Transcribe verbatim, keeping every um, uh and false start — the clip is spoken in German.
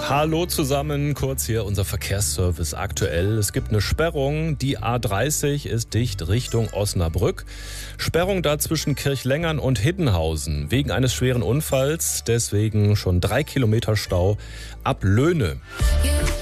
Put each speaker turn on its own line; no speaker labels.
Hallo zusammen, kurz hier unser Verkehrsservice aktuell. Es gibt eine Sperrung, die A dreißig ist dicht Richtung Osnabrück. Sperrung da zwischen Kirchlengern und Hiddenhausen wegen eines schweren Unfalls, deswegen schon drei Kilometer Stau ab Löhne.